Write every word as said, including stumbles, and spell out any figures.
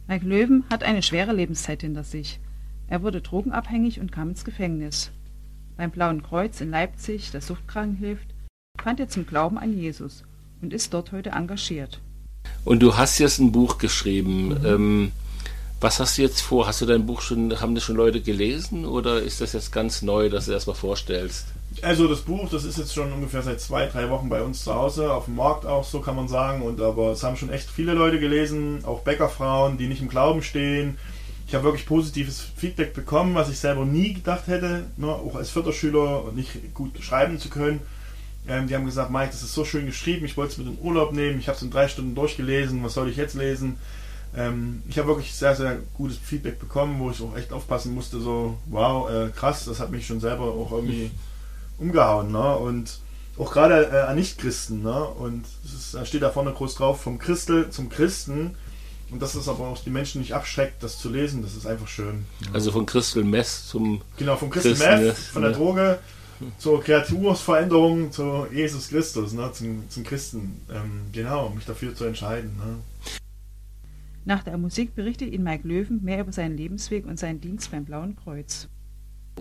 Mike Löwen hat eine schwere Lebenszeit hinter sich. Er wurde drogenabhängig und kam ins Gefängnis. Beim Blauen Kreuz in Leipzig, das Suchtkranken hilft, fand er zum Glauben an Jesus und ist dort heute engagiert. Und du hast jetzt ein Buch geschrieben. Mhm. Ähm, was hast du jetzt vor? Hast du dein Buch schon, haben das schon Leute gelesen oder ist das jetzt ganz neu, dass du erstmal vorstellst? Also das Buch, das ist jetzt schon ungefähr seit zwei, drei Wochen bei uns zu Hause, auf dem Markt auch, so kann man sagen. Und aber es haben schon echt viele Leute gelesen, auch Bäckerfrauen, die nicht im Glauben stehen. Ich habe wirklich positives Feedback bekommen, was ich selber nie gedacht hätte, ne, auch als Viertelschüler nicht gut schreiben zu können. Ähm, die haben gesagt, Mike, das ist so schön geschrieben, ich wollte es mit in Urlaub nehmen, ich habe es in drei Stunden durchgelesen, was soll ich jetzt lesen? Ähm, ich habe wirklich sehr, sehr gutes Feedback bekommen, wo ich auch echt aufpassen musste, so wow, äh, krass, das hat mich schon selber auch irgendwie umgehauen. Ne? Und auch gerade äh, an Nichtchristen. Ne? Und das ist, da steht da vorne groß drauf, vom Christel zum Christen. Und dass das aber auch die Menschen nicht abschreckt, das zu lesen, das ist einfach schön. Also von Crystal Meth zum Genau, vom Crystal Christen, Meth, von der ne? Droge zur Kreatursveränderung zu Jesus Christus, ne? zum, zum Christen. Ähm, genau, mich dafür zu entscheiden. Ne? Nach der Musik berichtet Ihnen Mike Löwen mehr über seinen Lebensweg und seinen Dienst beim Blauen Kreuz.